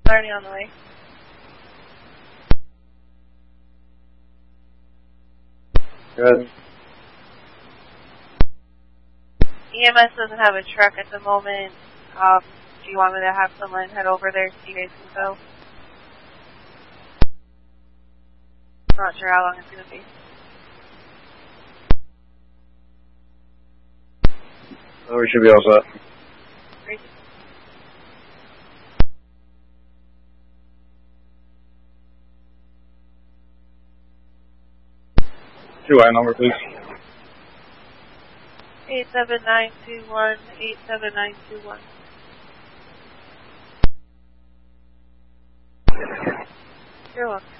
already on the way. Good. EMS doesn't have a truck at the moment. Do you want me to have someone head over there so you guys can go? Not sure how long it's going to be. Oh, we should be all set. Great. 2I number, please. 87921, 87921. You're welcome.